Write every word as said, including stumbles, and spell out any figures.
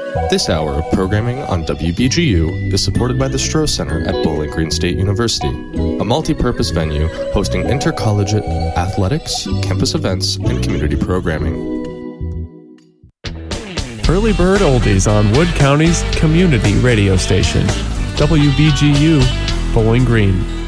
This hour of programming on W B G U is supported by the Stroh Center at Bowling Green State University, a multi-purpose venue hosting intercollegiate athletics, campus events, and community programming. Early Bird Oldies on Wood County's community radio station, W B G U, Bowling Green.